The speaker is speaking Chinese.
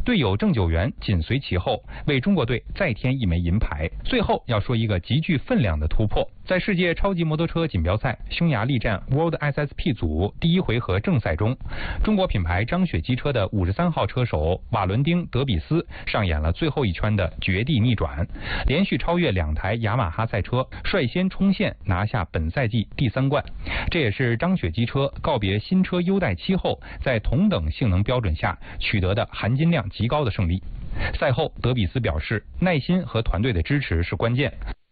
队友郑九元紧随其后，为中国队再添一枚银牌。最后要说一个极具分量的突破，在世界超级摩托车锦标赛匈牙利站 World SSP 组第一回合正赛中，中国品牌张雪机车的53号车手瓦伦丁·德比斯上演了最后一圈的绝地逆转，连续超越2台雅马哈赛车，率先冲线拿下本赛季第3冠。这也是张雪机车告别新车优待期后，在同等性能标准下取得的含金量极高的胜利。赛后，德比斯表示，耐心和团队的支持是关键。